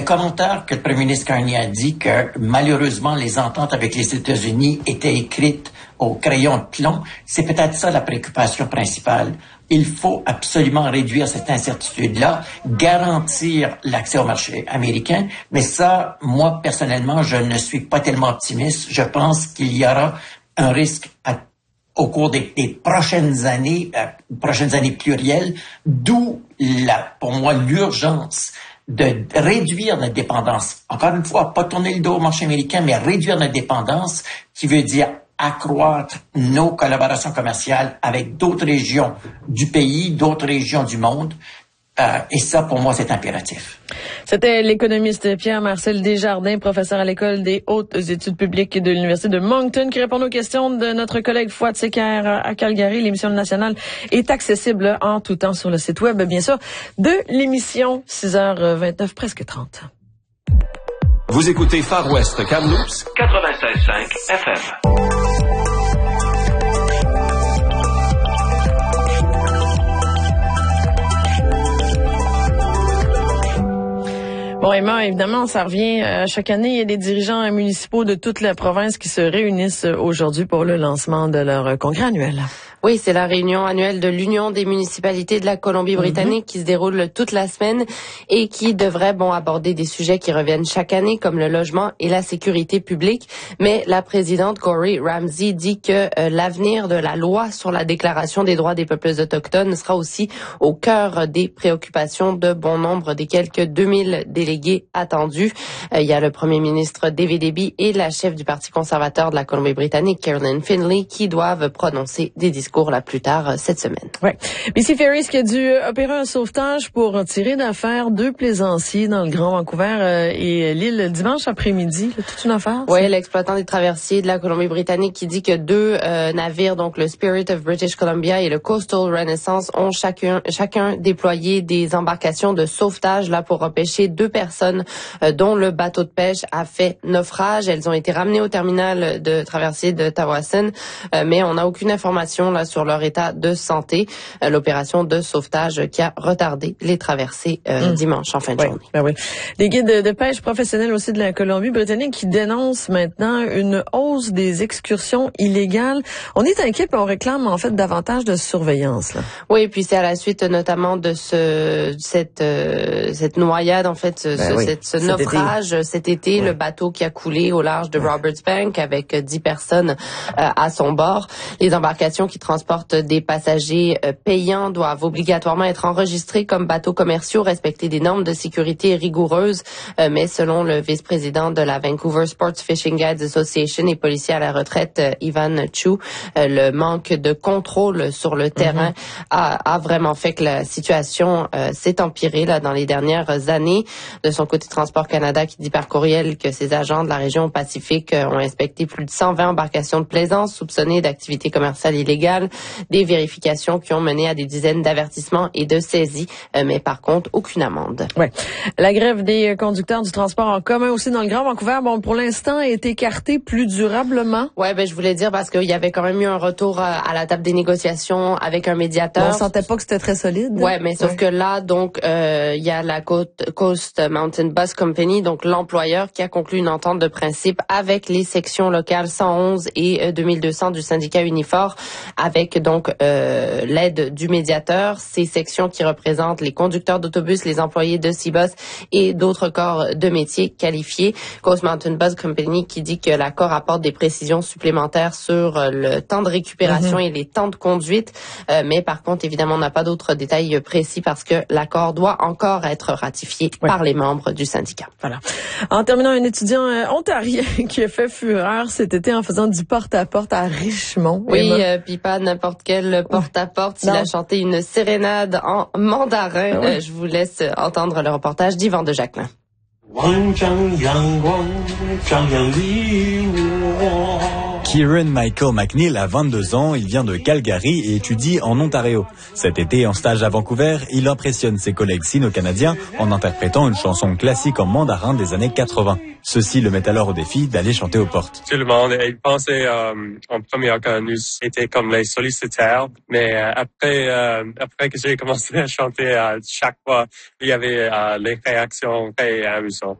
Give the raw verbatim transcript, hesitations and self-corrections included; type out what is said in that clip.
commentaire que le premier ministre Carney a dit que malheureusement les ententes avec les États-Unis étaient écrites au crayon de plomb, c'est peut-être ça la préoccupation principale. Il faut absolument réduire cette incertitude-là, garantir l'accès au marché américain, mais ça, moi, personnellement, je ne suis pas tellement optimiste. Je pense qu'il y aura un risque à, au cours des, des prochaines années, euh, prochaines années plurielles, d'où, la, pour moi, l'urgence de réduire notre dépendance. Encore une fois, pas tourner le dos au marché américain, mais réduire notre dépendance, qui veut dire accroître nos collaborations commerciales avec d'autres régions du pays, d'autres régions du monde. Euh, et ça, pour moi, c'est impératif. C'était l'économiste Pierre-Marcel Desjardins, professeur à l'École des hautes études publiques de l'Université de Moncton, qui répond aux questions de notre collègue Fouad Secker à Calgary. L'émission nationale est accessible en tout temps sur le site web, bien sûr, de l'émission six heures vingt-neuf, presque trente. Vous écoutez Far West Kamloops quatre-vingt-seize virgule cinq F M. Bon, Emma, évidemment, ça revient euh, chaque année. Il y a des dirigeants municipaux de toute la province qui se réunissent aujourd'hui pour le lancement de leur congrès annuel. Oui, c'est la réunion annuelle de l'Union des municipalités de la Colombie-Britannique mm-hmm. qui se déroule toute la semaine et qui devrait, bon, aborder des sujets qui reviennent chaque année, comme le logement et la sécurité publique. Mais la présidente Corey Ramsey dit que euh, l'avenir de la loi sur la déclaration des droits des peuples autochtones sera aussi au cœur des préoccupations de bon nombre des quelques deux mille délégués attendus. Euh, il y a le premier ministre David Eby et la chef du Parti conservateur de la Colombie-Britannique, Caroline Finlay, qui doivent prononcer des discours là plus tard cette semaine. Ouais. Missy Ferris qui a dû opérer un sauvetage pour tirer d'affaire deux plaisanciers dans le Grand Vancouver euh, et l'île dimanche après-midi. Là, toute une affaire. Oui, l'exploitant des traversiers de la Colombie-Britannique qui dit que deux euh, navires, donc le Spirit of British Columbia et le Coastal Renaissance, ont chacun chacun déployé des embarcations de sauvetage là pour repêcher deux personnes euh, dont le bateau de pêche a fait naufrage. Elles ont été ramenées au terminal de traversier de Tawasen, euh, mais on n'a aucune information là sur leur état de santé. Euh, l'opération de sauvetage qui a retardé les traversées euh, mmh. dimanche en fin de oui, journée. Ben oui. Les guides de, de pêche professionnels aussi de la Colombie-Britannique qui dénoncent maintenant une hausse des excursions illégales. On est inquiet et on réclame en fait davantage de surveillance. Là. Oui, puis c'est à la suite notamment de ce cette euh, cette noyade en fait, ce, ben ce, oui. cette, ce cet naufrage été. cet été, oui. Le bateau qui a coulé au large de oui. Roberts Bank avec dix personnes euh, à son bord. Les embarcations qui transportent des passagers euh, payants doivent obligatoirement être enregistrés comme bateaux commerciaux, respecter des normes de sécurité rigoureuses. Euh, mais selon le vice-président de la Vancouver Sports Fishing Guides Association et policier à la retraite, euh, Ivan Chu, euh, le manque de contrôle sur le terrain mm-hmm. a, a vraiment fait que la situation euh, s'est empirée là dans les dernières années. De son côté, Transport Canada qui dit par courriel que ses agents de la région Pacifique euh, ont inspecté plus de cent vingt embarcations de plaisance soupçonnées d'activités commerciales illégales. Des vérifications qui ont mené à des dizaines d'avertissements et de saisies, euh, mais par contre, aucune amende. Ouais. La grève des conducteurs du transport en commun aussi dans le Grand Vancouver, bon, pour l'instant, est écartée plus durablement. Ouais, ben je voulais dire parce qu'il y avait quand même eu un retour à, à la table des négociations avec un médiateur. On sentait pas que c'était très solide. Ouais, mais sauf ouais. que là, donc, euh, il y a la Coast Mountain Bus Company, donc l'employeur, qui a conclu une entente de principe avec les sections locales cent onze et euh, deux mille deux cents du syndicat Unifor, avec donc euh, l'aide du médiateur, ces sections qui représentent les conducteurs d'autobus, les employés de Cbus et d'autres corps de métiers qualifiés. Coast Mountain Bus Company qui dit que l'accord apporte des précisions supplémentaires sur le temps de récupération mm-hmm. et les temps de conduite, euh, mais par contre, évidemment, on n'a pas d'autres détails précis parce que l'accord doit encore être ratifié ouais. par les membres du syndicat. Voilà. En terminant, un étudiant euh, ontarien qui a fait fureur cet été en faisant du porte-à-porte à Richmond. Oui, euh, puis pas n'importe quel porte-à-porte. Il a chanté une sérénade en mandarin. Ah oui. euh, je vous laisse entendre le reportage d'Yvan de Jacquelin. Kieran Michael McNeil a vingt-deux ans, il vient de Calgary et étudie en Ontario. Cet été, en stage à Vancouver, il impressionne ses collègues sino-canadiens en interprétant une chanson classique en mandarin des années quatre-vingts. Ceci le met alors au défi d'aller chanter aux portes. Tout le monde pensait euh, en premier que nous étions comme les sollicitaires, mais euh, après euh, après que j'ai commencé à chanter, euh, chaque fois, il y avait euh, les réactions très amusantes.